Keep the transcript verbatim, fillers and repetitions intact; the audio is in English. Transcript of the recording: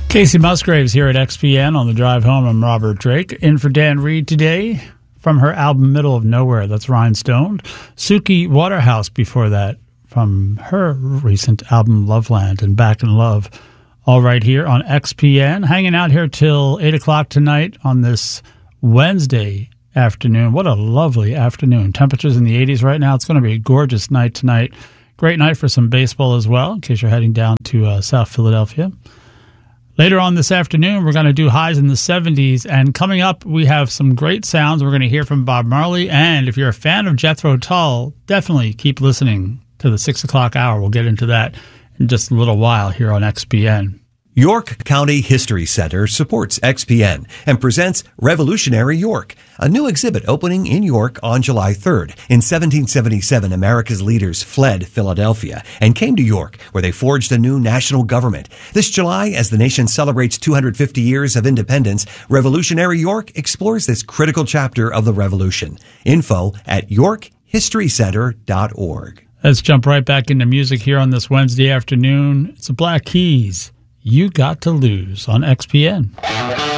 Casey Musgraves here at X P N on the drive home. I'm Robert Drake. In for Dan Reed today from her album Middle of Nowhere. That's Rhinestone. Suki Waterhouse before that from her recent album Loveland and Back in Love. All right here on X P N. Hanging out here till eight o'clock tonight on this Wednesday afternoon. What a lovely afternoon. Temperatures in the eighties right now. It's going to be a gorgeous night tonight. Great night for some baseball as well, in case you're heading down to uh, South Philadelphia. Later on this afternoon, we're going to do highs in the seventies, and coming up, we have some great sounds. We're going to hear from Bob Marley, and if you're a fan of Jethro Tull, definitely keep listening to the six o'clock hour. We'll get into that in just a little while here on X P N. York County History Center supports X P N and presents Revolutionary York, a new exhibit opening in York on July third. In seventeen seventy-seven, America's leaders fled Philadelphia and came to York, where they forged a new national government. This July, as the nation celebrates two hundred fifty years of independence, Revolutionary York explores this critical chapter of the revolution. Info at york history center dot org. Let's jump right back into music here on this Wednesday afternoon. It's the Black Keys. You Got to Lose on X P N.